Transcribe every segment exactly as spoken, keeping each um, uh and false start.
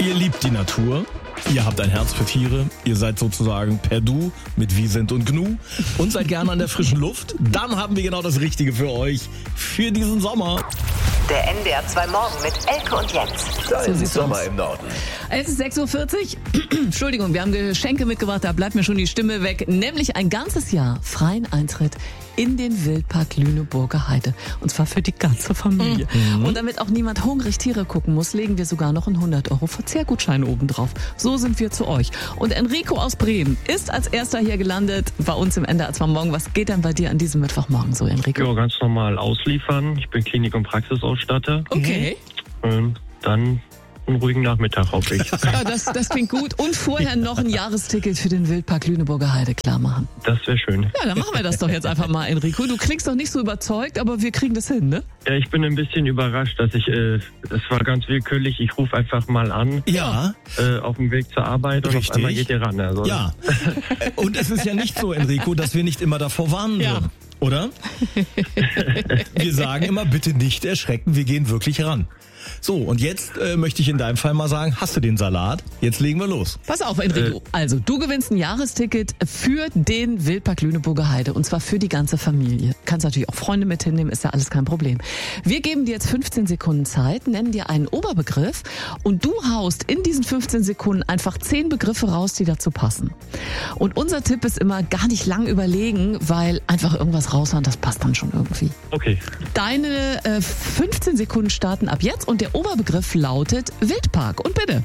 Ihr liebt die Natur, ihr habt ein Herz für Tiere, ihr seid sozusagen per Du mit Wiesent und Gnu und seid gerne an der frischen Luft. Dann haben wir genau das Richtige für euch für diesen Sommer. Der N D R zwei Morgen mit Elke und Jens. Dein so Sommer aus. Im Norden. Es ist sechs Uhr vierzig. Entschuldigung, wir haben Geschenke mitgebracht, da bleibt mir schon die Stimme weg. Nämlich ein ganzes Jahr freien Eintritt in den Wildpark Lüneburger Heide. Und zwar für die ganze Familie. Mhm. Und damit auch niemand hungrig Tiere gucken muss, legen wir sogar noch einen hundert Euro Verzehrgutschein oben drauf. So sind wir zu euch. Und Enrico aus Bremen ist als erster hier gelandet bei uns im N D R zwei Morgen. Was geht denn bei dir an diesem Mittwochmorgen so, Enrico? Ja, ganz normal ausliefern. Ich bin Klinik- und Praxisausstatter. Okay. Und dann einen ruhigen Nachmittag, hoffe ich. Ja, das, das klingt gut. Und vorher noch ein Jahresticket für den Wildpark Lüneburger Heide klar machen. Das wäre schön. Ja, dann machen wir das doch jetzt einfach mal, Enrico. Du klingst doch nicht so überzeugt, aber wir kriegen das hin, ne? Ja, ich bin ein bisschen überrascht, dass ich, äh, das war ganz willkürlich, ich rufe einfach mal an. Ja. Äh, auf dem Weg zur Arbeit und Richtig. auf einmal geht ihr ran. Also. Ja. Und es ist ja nicht so, Enrico, dass wir nicht immer davor warnen Ja. würden, oder? Wir sagen immer, bitte nicht erschrecken, wir gehen wirklich ran. So, und jetzt äh, möchte ich in deinem Fall mal sagen, hast du den Salat? Jetzt legen wir los. Pass auf, Enrico. Äh. Also, du gewinnst ein Jahresticket für den Wildpark Lüneburger Heide. Und zwar für die ganze Familie. Kannst natürlich auch Freunde mit hinnehmen, ist ja alles kein Problem. Wir geben dir jetzt fünfzehn Sekunden Zeit, nennen dir einen Oberbegriff und du haust in diesen fünfzehn Sekunden einfach zehn Begriffe raus, die dazu passen. Und unser Tipp ist immer, gar nicht lang überlegen, weil einfach irgendwas raushauen, das passt dann schon irgendwie. Okay. Deine äh, fünfzehn Sekunden starten ab jetzt und der Oberbegriff lautet Wildpark. Und bitte.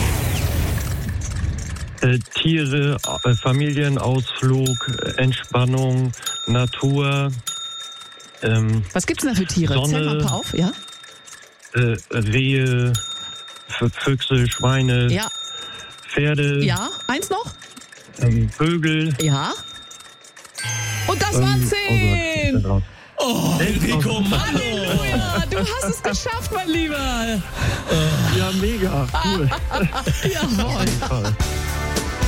Äh, Tiere, äh, Familienausflug, äh, Entspannung, Natur. Ähm, Was gibt's denn da für Tiere? Sonne, Zähl mal ein paar auf, ja? Äh, Rehe, F- Füchse, Schweine, Ja. Pferde, Ja. Eins noch? ähm, Vögel. Ja. Und das waren Ähm, zehn. oh Gott, Oh, Enrico, Mann! Ja, du hast es geschafft, mein Lieber. ja, mega, cool. Jawohl. Toll.